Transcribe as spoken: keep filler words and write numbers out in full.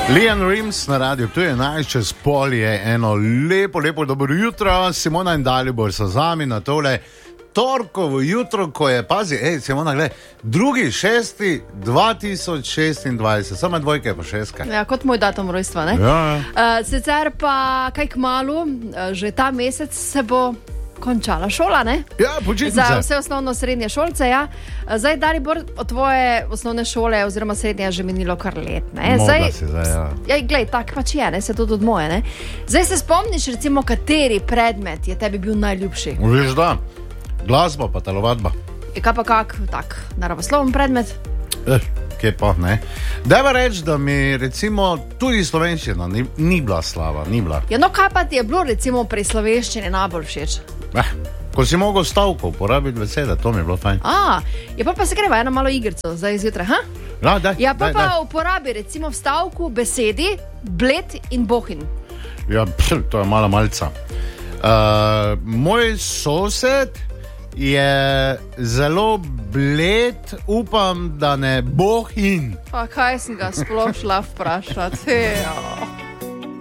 Liam Rims na radiju, tu je naj čez pol je eno lepo, lepo dobro jutro. Simona in Dalibor so z vami na tole torkovo jutro, ko je, pazi, ej, Simona, gled, drugi, šesti, dva tisoč šestindvajset, samo dvojke pa šestka. Ja, kot moj datum rojstva, ne? Ja, ja. Uh, sicer pa kaj kmalu, uh, že ta mesec se bo končala šola, ne? Ja, počitnice. Za vse osnovno srednje šolce, ja. Zdaj, Dalibor, od tvoje osnovne šole oziroma srednje je že minilo kar let, ne? Mogla si zdaj, ja. Ja, glej, tak pač je, ne? Se tudi od moje, ne? Zdaj se spomniš, recimo, kateri predmet je tebi bil najljubši? Veš da, glasba pa telovadba. Je kaj pa kak, tak, naravosloven predmet? Eh, kje pa, ne? Dajva reči, da mi recimo tudi slovenščina ni, ni bila slava, ni bila. Ja, no, kaj pa ti je bilo recimo pri slovenščini najbolj všeč? Eh, ko si mogel stavko uporabiti besede, to mi je bilo fajn. A, ja, pa pa se greva eno malo igrico zdaj zjutraj, ha? Ja, daj, Ja, pa daj, pa daj. uporabi recimo v stavku besedi bled in bohin. Ja, pff, to je mala malca. Uh, moj sosed je zelo bled, upam, da ne bohin. Pa kaj sem ga sploh šla vprašati? Ja.